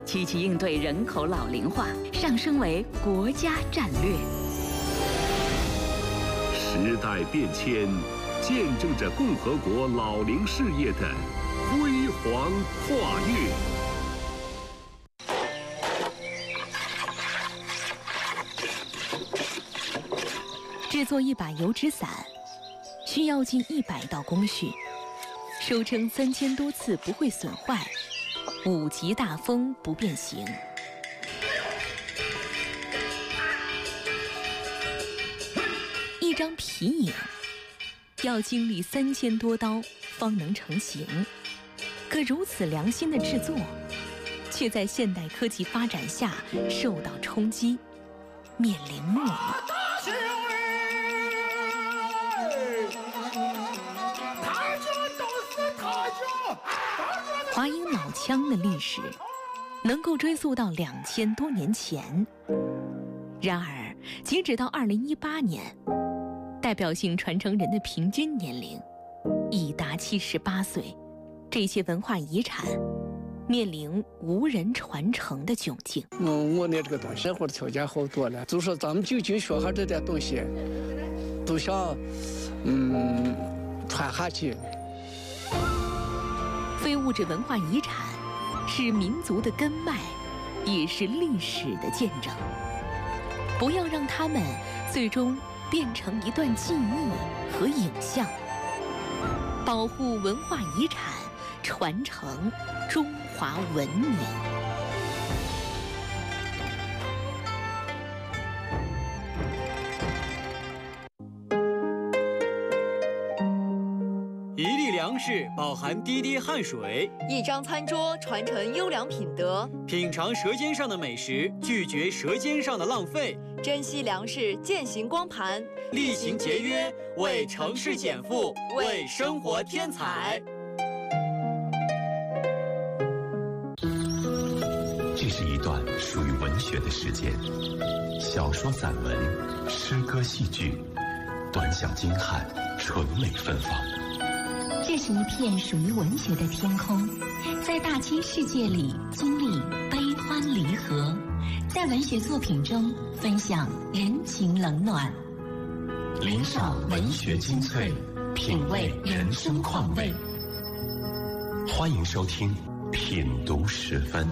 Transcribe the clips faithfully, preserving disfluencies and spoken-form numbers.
积极应对人口老龄化上升为国家战略。 时代变迁，见证着共和国老龄事业的辉煌跨越。 制作一把油纸伞，需要近一百道工序，收成三千多次不会损坏，五级大风不变形。一张皮影要经历三千多刀方能成型，可如此良心的制作，却在现代科技发展下受到冲击，面临没落。华阴老腔的历史能够追溯到两千多年前，然而截止到二零一八年，代表性传承人的平均年龄已达七十八岁，这些文化遗产面临无人传承的窘境。 嗯，我那这个东西，生活的条件好多了，就说咱们究竟学下这点东西，都想嗯传下去。 非物质文化遗产是民族的根脉，也是历史的见证。不要让它们最终变成一段记忆和影像。保护文化遗产，传承中华文明。 一粒粮食饱含滴滴汗水， 一张餐桌传承优良品德。 品尝舌尖上的美食，拒绝舌尖上的浪费。 珍惜粮食践行光盘， 厉行节约，为城市减负，为生活添彩。 这是一段属于文学的时间，小说、散文、诗歌、戏剧，短小精悍，纯美芬芳。 这是一片属于文学的天空，在大千世界里经历悲欢离合，在文学作品中分享人情冷暖， 领赏文学精粹，品味人生况味。欢迎收听品读十分。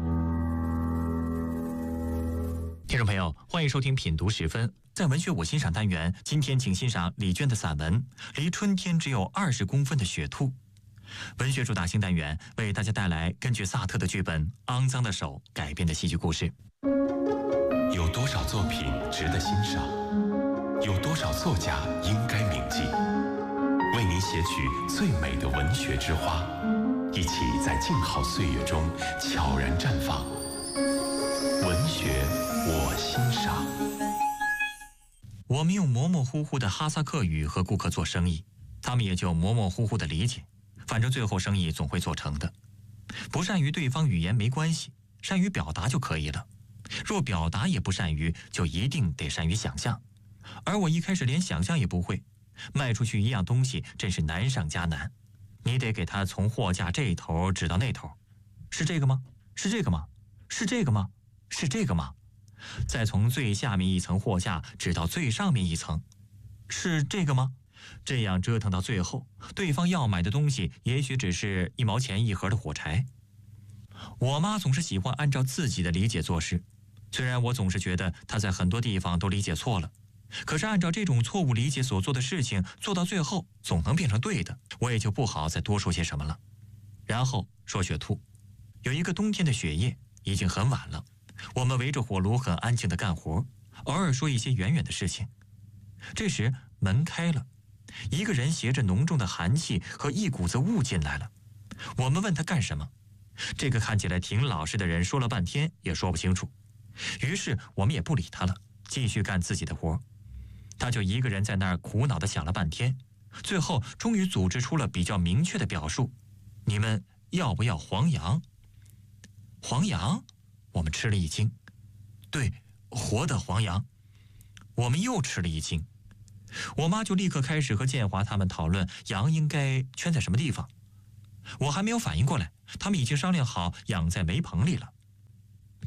听众朋友，欢迎收听品读十分。在文学我欣赏单元，今天请欣赏李娟的散文《离春天只有二十公分的雪兔》。文学主打新单元为大家带来根据萨特的剧本《肮脏的手》改编的戏剧故事。 有多少作品值得欣赏？有多少作家应该铭记？为您写取最美的文学之花，一起在静好岁月中悄然绽放。文学我欣赏。 我们用模模糊糊的哈萨克语和顾客做生意，他们也就模模糊糊的理解，反正最后生意总会做成的。不善于对方语言没关系，善于表达就可以了。若表达也不善于，就一定得善于想象。而我一开始连想象也不会，卖出去一样东西真是难上加难。你得给他从货架这头指到那头，是这个吗？是这个吗？是这个吗？是这个吗？再从最下面一层货架指到最上面一层，是这个吗？这样折腾到最后，对方要买的东西也许只是一毛钱一盒的火柴。我妈总是喜欢按照自己的理解做事，虽然我总是觉得她在很多地方都理解错了，可是按照这种错误理解所做的事情，做到最后总能变成对的，我也就不好再多说些什么了。然后说雪兔，有一个冬天的雪夜，已经很晚了，我们围着火炉很安静地干活，偶尔说一些远远的事情。这时门开了，一个人携着浓重的寒气和一股子雾进来了。我们问他干什么，这个看起来挺老实的人说了半天也说不清楚，于是我们也不理他了，继续干自己的活。他就一个人在那儿苦恼地想了半天，最后终于组织出了比较明确的表述：你们要不要黄羊？黄羊？我们吃了一惊。对，活的黄羊。我们又吃了一惊。我妈就立刻开始和建华他们讨论羊应该圈在什么地方。我还没有反应过来，他们已经商量好养在煤棚里了。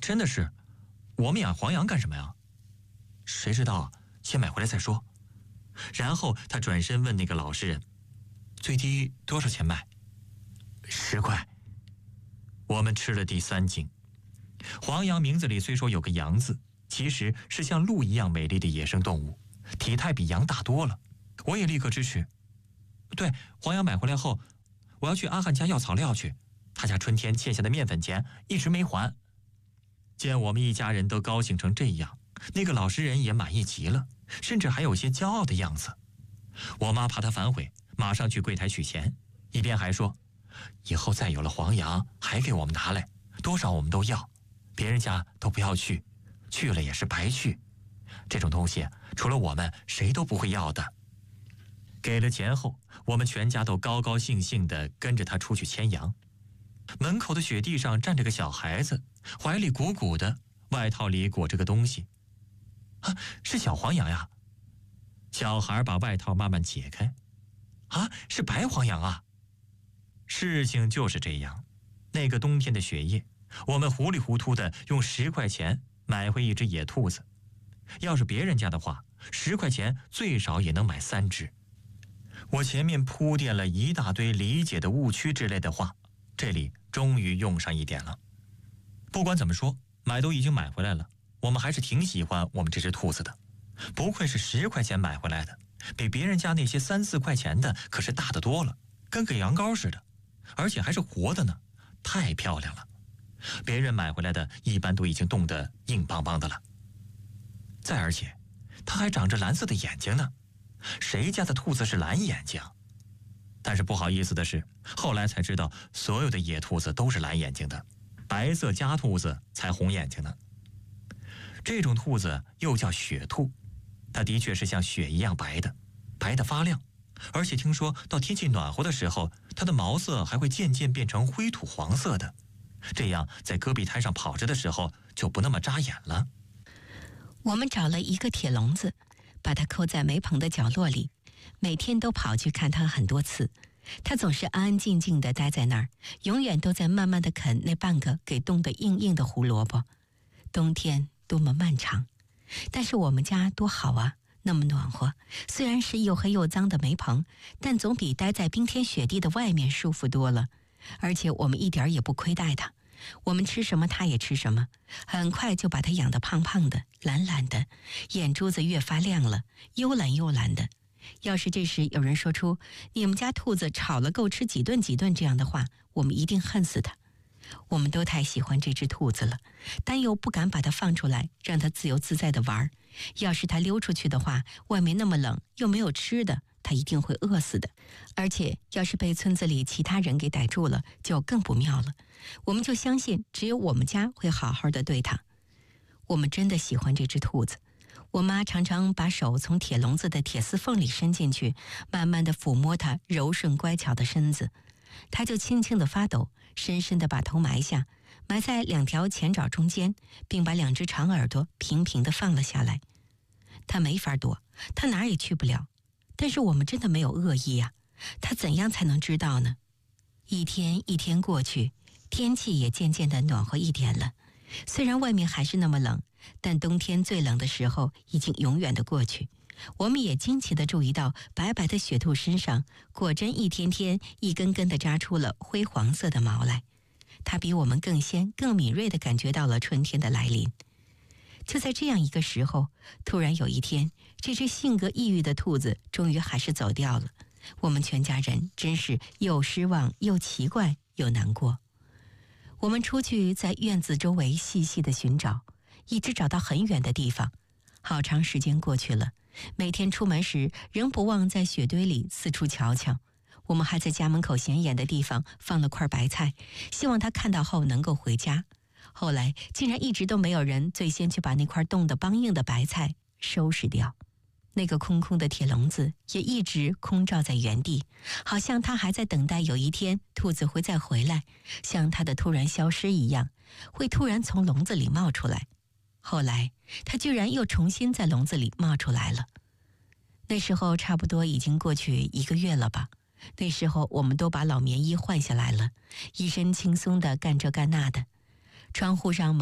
真的是，我们养黄羊干什么呀？谁知道，先买回来再说。然后他转身问那个老实人，最低多少钱卖？十块。我们吃了第三惊。黄羊名字里虽说有个羊字，其实是像鹿一样美丽的野生动物，体态比羊大多了。我也立刻支持。对，黄羊买回来后，我要去阿汉家要草料去，他家春天欠下的面粉钱一直没还。见我们一家人都高兴成这样，那个老实人也满意极了，甚至还有些骄傲的样子。我妈怕他反悔，马上去柜台取钱，一边还说，以后再有了黄羊还给我们拿来，多少我们都要，别人家都不要去，去了也是白去，这种东西除了我们谁都不会要的。给了钱后，我们全家都高高兴兴地跟着他出去牵羊。门口的雪地上站着个小孩子，怀里鼓鼓的，外套里裹着个东西。啊，是小黄羊呀！小孩把外套慢慢解开。啊，是白黄羊啊！事情就是这样。那个冬天的雪夜，我们糊里糊涂的用十块钱买回一只野兔子。要是别人家的话，十块钱最少也能买三只。我前面铺垫了一大堆理解的误区之类的话，这里终于用上一点了。不管怎么说，买都已经买回来了，我们还是挺喜欢我们这只兔子的。不愧是十块钱买回来的，比别人家那些三四块钱的可是大得多了，跟个羊羔似的，而且还是活的呢，太漂亮了。别人买回来的一般都已经冻得硬邦邦的了。再而且，它还长着蓝色的眼睛呢，谁家的兔子是蓝眼睛？但是不好意思的是，后来才知道，所有的野兔子都是蓝眼睛的，白色家兔子才红眼睛呢。这种兔子又叫雪兔，它的确是像雪一样白的，白得发亮，而且听说到天气暖和的时候，它的毛色还会渐渐变成灰土黄色的，这样在戈壁滩上跑着的时候就不那么扎眼了。 我们找了一个铁笼子，把它扣在煤棚的角落里，每天都跑去看它很多次。它总是安安静静地待在那儿，永远都在慢慢地啃那半个给冻得硬硬的胡萝卜。冬天多么漫长，但是我们家多好啊，那么暖和。虽然是又黑又脏的煤棚，但总比待在冰天雪地的外面舒服多了。而且我们一点也不亏待它，我们吃什么它也吃什么，很快就把它养得胖胖的、懒懒的，眼珠子越发亮了，幽蓝幽蓝的。要是这时有人说出你们家兔子炒了够吃几顿几顿这样的话，我们一定恨死它。我们都太喜欢这只兔子了，但又不敢把它放出来，让它自由自在地玩。要是它溜出去的话，外面那么冷，又没有吃的，它一定会饿死的。而且要是被村子里其他人给逮住了，就更不妙了。我们就相信只有我们家会好好的对它。我们真的喜欢这只兔子。我妈常常把手从铁笼子的铁丝缝里伸进去，慢慢地抚摸它柔顺乖巧的身子，它就轻轻地发抖，深深地把头埋下，埋在两条前爪中间，并把两只长耳朵平平地放了下来。它没法躲，它哪儿也去不了。但是我们真的没有恶意呀、啊，它怎样才能知道呢？一天一天过去，天气也渐渐地暖和一点了。虽然外面还是那么冷，但冬天最冷的时候已经永远的过去。我们也惊奇地注意到，白白的雪兔身上果真一天天一根根地扎出了灰黄色的毛来。它比我们更先、更敏锐地感觉到了春天的来临。就在这样一个时候，突然有一天，这只性格抑郁的兔子终于还是走掉了。我们全家人真是又失望又奇怪又难过。我们出去在院子周围细细地寻找，一直找到很远的地方。好长时间过去了，每天出门时仍不忘在雪堆里四处瞧瞧。我们还在家门口显眼的地方放了块白菜，希望他看到后能够回家。后来竟然一直都没有人最先去把那块冻得梆硬的白菜收拾掉。那个空空的铁笼子也一直空罩在原地，好像它还在等待有一天兔子会再回来，像它的突然消失一样，会突然从笼子里冒出来。后来它居然又重新在笼子里冒出来了。那时候差不多已经过去一个月了吧。那时候我们都把老棉衣换下来了，一身轻松地干这干那的。窗户上